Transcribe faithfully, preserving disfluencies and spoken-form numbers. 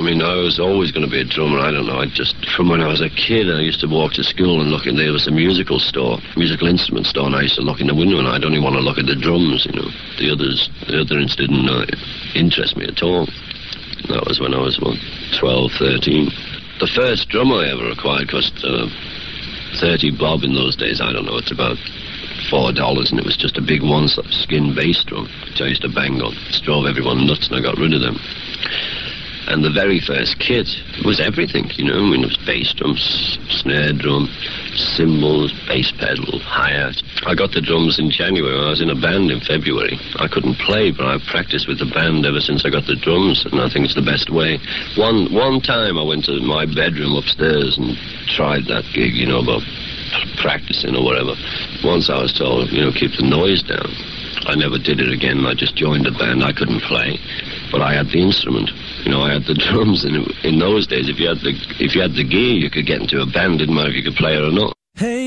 mean, I was always going to be a drummer. I don't know. I just, from when I was a kid, I used to walk to school and look in, there was a musical store, musical instrument store, and I used to look in the window and I'd only want to look at the drums, you know. The others, the other instruments didn't uh, interest me at all. That was when I was, what, twelve, thirteen. The first drum I ever acquired cost uh, thirty bob in those days. I don't know, it's about four dollars, and it was just a big one-skin bass drum, which I used to bang on. It drove everyone nuts, and I got rid of them. And the very first kit was everything, you know. I mean, it was bass drums, snare drum, cymbals, bass pedal, hi-hat. I got the drums in January. I was in a band in February. I couldn't play, but I've practiced with the band ever since I got the drums, and I think it's the best way. One one time I went to my bedroom upstairs and tried that gig, you know, about practicing or whatever. Once I was told, you know, keep the noise down. I never did it again. I just joined the band. I couldn't play, but I had the instrument. You know, I had the drums, and in those days, if you had the if you had the gear, you could get into a band. Didn't matter if you could play it or not. Hey.